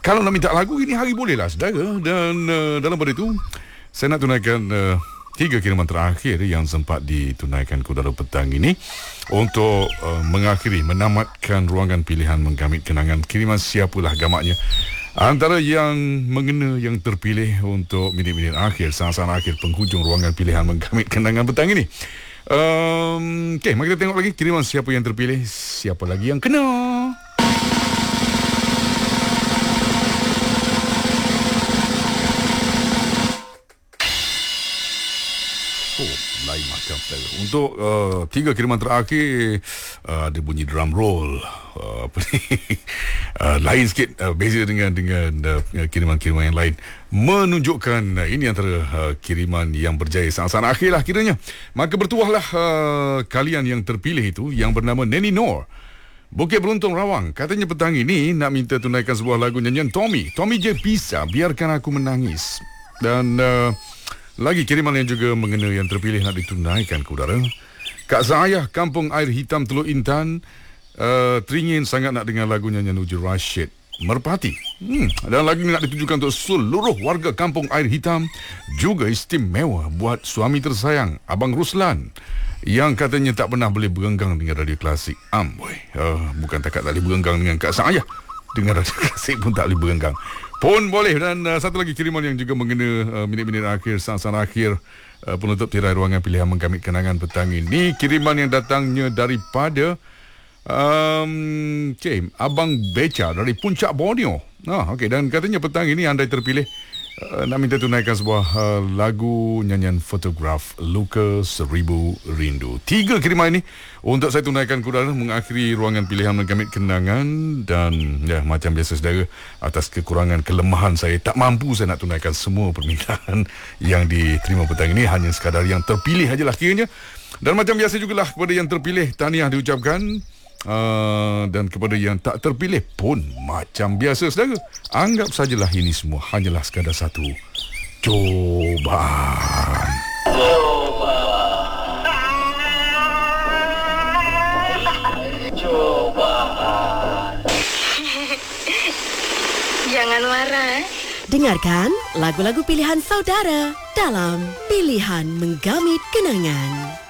Kalau nak minta lagu ini hari bolehlah saudara. Dan dalam pada itu saya nak tunaikan 3 kiriman terakhir yang sempat ditunaikan ke udara petang ini untuk mengakhiri, menamatkan ruangan pilihan menggamit kenangan. Kiriman siapalah gamaknya, antara yang mengena, yang terpilih untuk minit-minit akhir, saat-saat akhir penghujung ruangan pilihan menggamit kenangan petang ini. Okey, mari kita tengok lagi kiriman siapa yang terpilih, siapa lagi yang kena. Lain macam saudara. Untuk 3 kiriman terakhir ada bunyi drum roll. Lain sikit, beza dengan kiriman-kiriman yang lain. Menunjukkan ini antara kiriman yang berjaya saat-saat akhir lah kiranya. Maka bertuahlah kalian yang terpilih itu, yang bernama Neni Noor, Bukit Beruntung, Rawang. Katanya petang ini nak minta tunaikan sebuah lagu nyanyian Tommy J. Pisa, Biarkan Aku Menangis. Dan lagi kiriman yang juga mengena yang terpilih nak ditunaikan ke udara. Kak Zahayah, Kampung Air Hitam, Teluk Intan, teringin sangat nak dengar lagu nyanyian Uji Rashid, Merpati. Dan lagu ini nak ditujukan untuk seluruh warga Kampung Air Hitam. Juga istimewa buat suami tersayang Abang Ruslan, yang katanya tak pernah boleh berenggang dengan radio klasik. Bukan takat tak boleh berenggang dengan Kak Zahayah, dengan radio klasik pun tak boleh berenggang pun boleh. Dan satu lagi kiriman yang juga mengena minit-minit akhir, saat-saat akhir penutup tirai ruangan pilihan menggamit kenangan petang ini. Kiriman yang datangnya daripada Abang Beca dari Puncak Borneo. Dan katanya petang ini andai terpilih nak minta tunaikan sebuah lagu nyanyian Fotograf, Luka Seribu Rindu. 3 kiriman ini untuk saya tunaikan ke udara mengakhiri ruangan pilihan menggamit kenangan. Dan macam biasa saudara, atas kekurangan kelemahan saya, tak mampu saya nak tunaikan semua permintaan yang diterima petang ini. Hanya sekadar yang terpilih sajalah kiranya. Dan macam biasa jugalah, kepada yang terpilih tahniah diucapkan. Dan kepada yang tak terpilih pun macam biasa saudara, anggap sajalah ini semua hanyalah sekadar satu cobaan. Jangan marah. Dengarkan lagu-lagu pilihan saudara dalam Pilihan Menggamit Kenangan.